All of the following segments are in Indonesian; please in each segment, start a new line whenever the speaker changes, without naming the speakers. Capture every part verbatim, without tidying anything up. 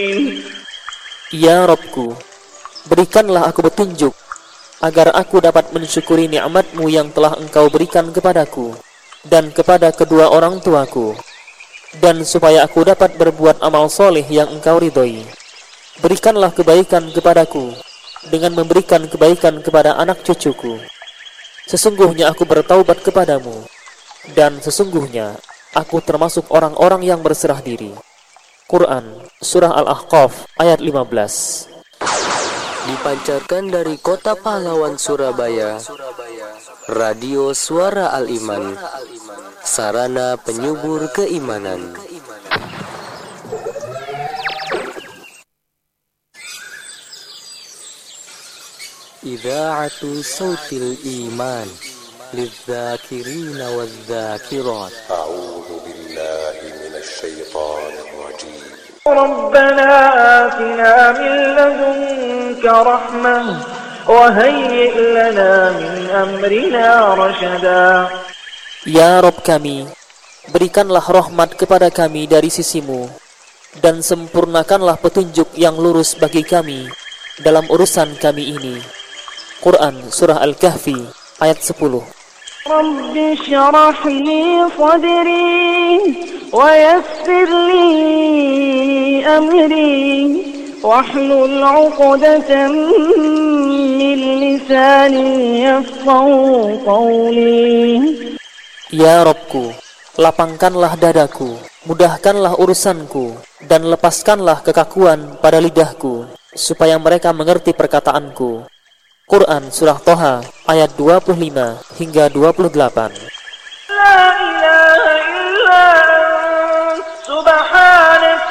Ya Rabbku, berikanlah aku petunjuk agar aku dapat mensyukuri nikmat-Mu yang telah Engkau berikan kepadaku dan kepada kedua orang tuaku, dan supaya aku dapat berbuat amal soleh yang Engkau ridhoi. Berikanlah kebaikan kepadaku dengan memberikan kebaikan kepada anak cucuku. Sesungguhnya aku bertaubat kepadamu, dan sesungguhnya aku termasuk orang-orang yang berserah diri. Quran Surah Al-Ahqaf ayat lima belas.
Dipancarkan dari Kota Pahlawan Surabaya, Radio Suara Al-Iman, sarana penyubur keimanan. Idha'atu Sautil Iman lidzakirina wadzakirat.
A'udzu billahi minasy syaithanir rajim.
ربنا آتنا من لدنك رحمة وهيئ لنا من أمرنا رشدا.
Ya Rabb kami, berikanlah rahmat kepada kami dari sisimu, dan sempurnakanlah petunjuk yang lurus bagi kami dalam urusan kami ini. Quran Surah Al-Kahfi ayat sepuluh.
رب اشرح لي صدري ويسر لي أمري واحلل عقدة من لساني يفقهوا قولي.
Ya Rabbku, lapangkanlah dadaku, mudahkanlah urusanku, dan lepaskanlah kekakuan pada lidahku, supaya mereka mengerti perkataanku. Quran Surah Toha ayat dua puluh lima hingga dua puluh delapan.
La ilaha illa ant subhanak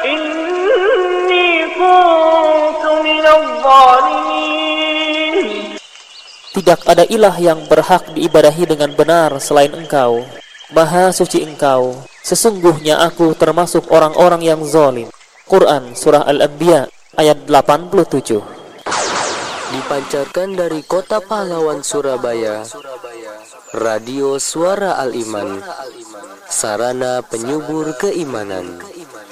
inni kuntu minadh dhalimin.
Tidak ada ilah yang berhak diibadahi dengan benar selain Engkau. Maha suci Engkau, sesungguhnya aku termasuk orang-orang yang zalim. Quran Surah Al-Anbiya ayat delapan puluh tujuh.
Dipancarkan dari Kota Pahlawan Surabaya, Radio Suara Al-Iman, sarana penyubur keimanan.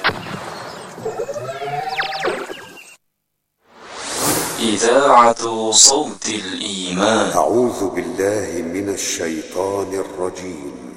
Idha'atu Sautil Iman.
A'udzu billahi minasy syaithanir rajim.